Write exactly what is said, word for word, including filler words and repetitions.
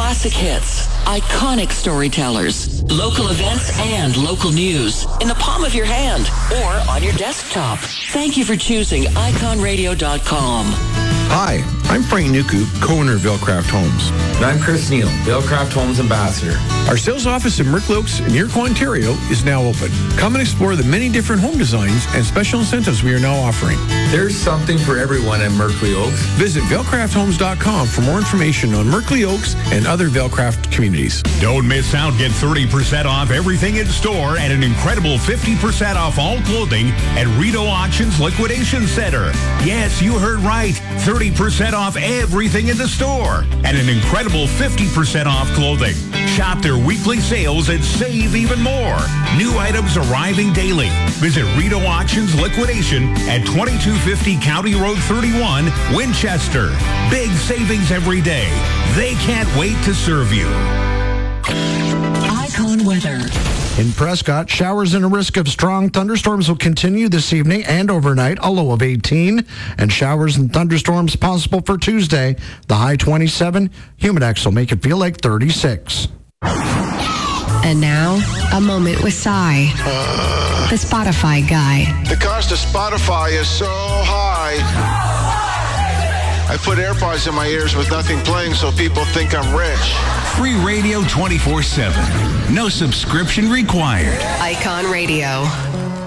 Classic hits, iconic storytellers, local events, and local news in the palm of your hand or on your desktop. Thank you for choosing icon radio dot com. Hi, I'm Frank Nuku, co-owner of Vailcraft Homes. And I'm Chris Neal, Vailcraft Homes Ambassador. Our sales office in Merkley Oaks in Iroquois, Ontario is now open. Come and explore the many different home designs and special incentives we are now offering. There's something for everyone at Merkley Oaks. Visit Vailcraft Homes dot com for more information on Merkley Oaks and other Vailcraft communities. Don't miss out. Get thirty percent off everything in store and an incredible fifty percent off all clothing at Rideau Auctions Liquidation Center. Yes, you heard right. thirty percent off everything in the store and an incredible fifty percent off clothing. Shop their weekly sales and save even more. New items arriving daily. Visit Rideau Auctions Liquidation at twenty-two fifty County Road thirty-one, Winchester. Big savings every day. They can't wait to serve you. Icon weather. In Prescott, showers and a risk of strong thunderstorms will continue this evening and overnight, a low of eighteen. And showers and thunderstorms possible for Tuesday, the high twenty-seven. Humidex will make it feel like thirty-six. And now, a moment with Cy, the Spotify guy. The cost of Spotify is so high. I put AirPods in my ears with nothing playing so people think I'm rich. Free radio twenty-four seven. No subscription required. Icon Radio.